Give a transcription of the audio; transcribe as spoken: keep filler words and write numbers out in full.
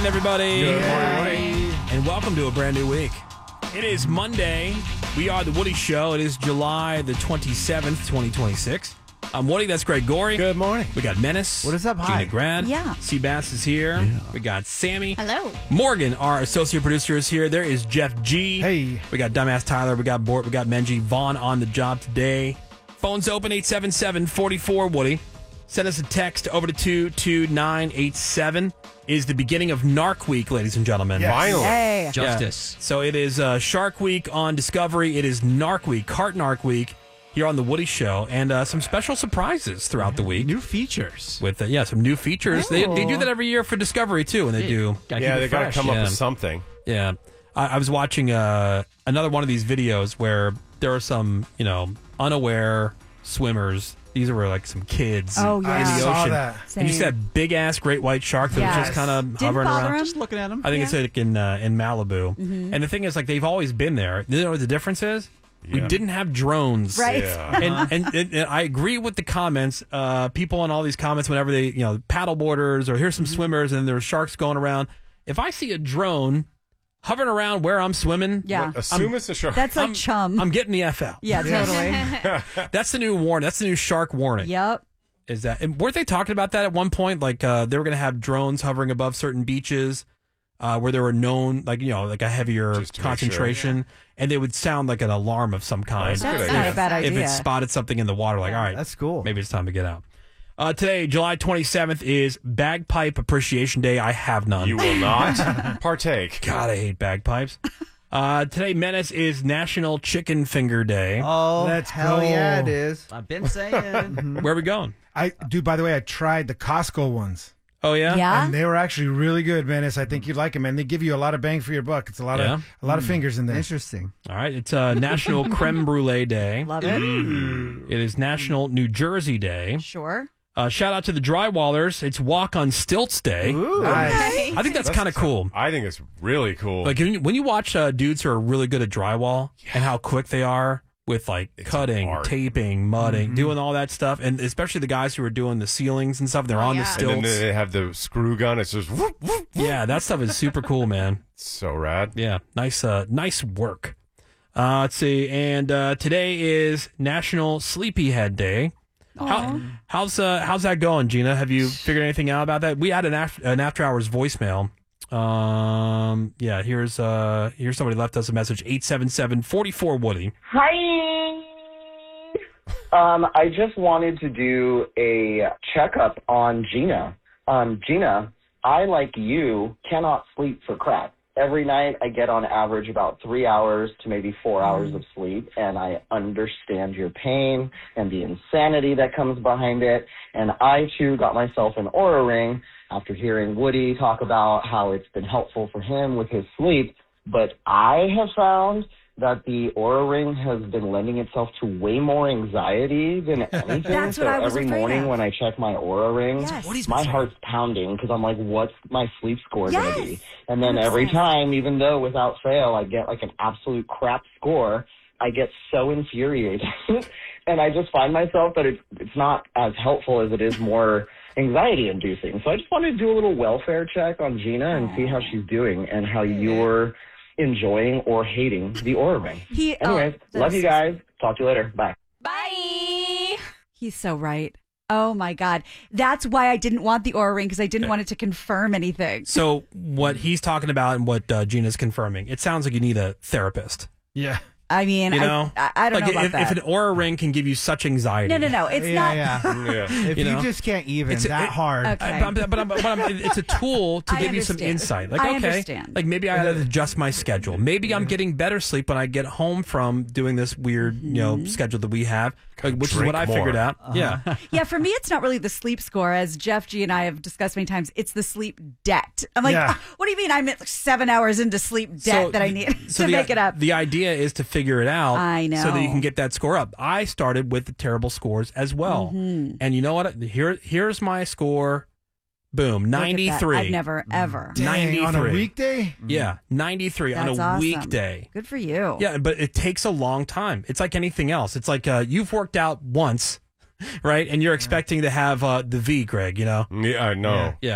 morning, everybody. Good morning. And welcome to a brand new week. It is Monday. We are The Woody Show. It is July the twenty-seventh, twenty twenty-six. I'm Woody. That's Greg Gorey. Good morning. We got Menace. What is up? Hi. Gina Grad. Yeah. Seabass is here. Yeah. We got Sammy. Hello. Morgan, our associate producer, is here. There is Jeff G. Hey. We got Dumbass Tyler. We got Bort. We got Menji. Vaughn on the job today. Phone's open, eight seven seven, four four, Woody. Send us a text over to two two nine eight seven. Is the beginning of Narc Week, ladies and gentlemen. Yes. Finally. Hey. Justice. Yeah. So it is uh, Shark Week on Discovery. It is Narc Week, Cart Narc Week here on The Woody Show. And uh, some special surprises throughout the week. New features. With, uh, yeah, some new features. They, they do that every year for Discovery, too, and they do. Gotta Yeah, keep they it got to fresh. come up Yeah. with something. Yeah. I, I was watching uh, another one of these videos where there are some, you know, unaware swimmers. These were like some kids Oh, in yeah. the I ocean. saw that. And you see that big ass great white shark that was Yes. just kind of Didn't hovering bother around. him? Just looking at them. I think Yeah. it's like in uh, in Malibu. Mm-hmm. And the thing is, like, they've always been there. You know what the difference is? We Yeah. didn't have drones. Right. Yeah. And, and, and, and I agree with the comments. Uh, people in all these comments, whenever they, you know, paddle boarders or here's some Mm-hmm. swimmers and there's sharks going around. If I see a drone hovering around where I'm swimming, Yeah. Assume it's a shark. That's like I'm- chum. I'm getting the F out. yeah, totally. That's the new warning. That's the new shark warning. Yep. Is that, and weren't they talking about that at one point? Like uh, they were going to have drones hovering above certain beaches uh, where there were known, like, you know, like a heavier Just to make concentration, and they would sound like an alarm of some kind. That's a good That's idea. not a bad If idea. it spotted something in the water, like, all right, That's cool. maybe it's time to get out. Uh, today, July twenty-seventh, is Bagpipe Appreciation Day. I have none. You will not partake. God, I hate bagpipes. Uh, today, Menace, is National Chicken Finger Day. Oh, Let's hell go. yeah, it is. I've been saying. Where are we going? I dude. By the way, I tried the Costco ones, Oh, yeah? Yeah. and they were actually really good, Menace. I think you'd like them, and they give you a lot of bang for your buck. It's a lot Yeah? of a lot of fingers in there. Interesting. All right. It's uh, National Creme Brulee Day. Love it. It is National New Jersey Day. Sure. Uh, shout out to the drywallers. It's Walk on Stilts Day. Ooh, Okay. I think that's, That's- kind of cool. I think it's really cool. Like when you, when you watch uh, dudes who are really good at drywall and how quick they are with like It's cutting, art. taping, mudding, doing all that stuff, and especially the guys who are doing the ceilings and stuff. They're on yeah. the and then stilts. they have the screw gun. It's just whoop, whoop. Yeah, that stuff is super cool, man. So rad. Yeah, nice, uh, nice work. Uh, let's see, and uh, today is National Sleepyhead Day. How, how's uh, how's that going, Gina? Have you figured anything out about that? We had an after, an after hours voicemail. Um, yeah, here's uh, here's somebody left us a message, eight seven seven, four four, Woody. Hi. Um, I just wanted to do a checkup on Gina. Um, Gina, I, like you, cannot sleep for crap. Every night I get on average about three hours to maybe four hours of sleep, and I understand your pain and the insanity that comes behind it. And I, too, got myself an Oura Ring after hearing Woody talk about how it's been helpful for him with his sleep. But I have found that the Oura Ring has been lending itself to way more anxiety than anything. That's so what I was every afraid morning of. when I check my Oura Ring, Yes. my heart's pounding because I'm like, what's my sleep score Yes. going to be? And then one hundred every percent. time, even though without fail I get like an absolute crap score, I get so infuriated. And I just find myself that it's, it's not as helpful as it is more anxiety inducing. So I just wanted to do a little welfare check on Gina and see how she's doing and how you're enjoying or hating the Oura Ring. He, Anyways, oh, love you that's- guys. Talk to you later. Bye. Bye. He's so right. Oh my God. That's why I didn't want the Oura Ring, because I didn't want it to confirm anything. So what he's talking about and what uh, Gina's confirming, it sounds like you need a therapist. yeah. I mean, You I- know, I, I don't like know about if, that. if an Oura Ring can give you such anxiety, no, no, no. It's yeah, not. yeah. Yeah. If You you, know? just can't even It's a- that it- hard. Okay. I- but, but, I'm- but I'm- it's a tool to I give you some understand. insight. Like, I okay, understand. like maybe I gotta adjust my schedule. Maybe I'm getting better sleep when I get home from doing this weird, you know, Mm-hmm. schedule that we have, like, which is Drink what I more. figured out. Yeah, Yeah, for me, it's not really the sleep score, as Jeff G and I have discussed many times. It's the sleep debt. I'm like, Yeah. "Ah, what do you mean? I'm at like seven hours into sleep debt that I need so to the, make it up. The idea is to figure it out. I so that you know. can get that score up. I started with the terrible scores as well, Mm-hmm. and you know what? Here, here's my score. Boom, Look at that. ninety-three. I've never, ever. Dang, on a ninety-three. weekday? Yeah, ninety-three on That's a awesome. weekday. Good for you. Yeah, but it takes a long time. It's like anything else. It's like uh, you've worked out once, right? And you're expecting to have uh, the V, Greg, you know? Yeah, I know. Yeah.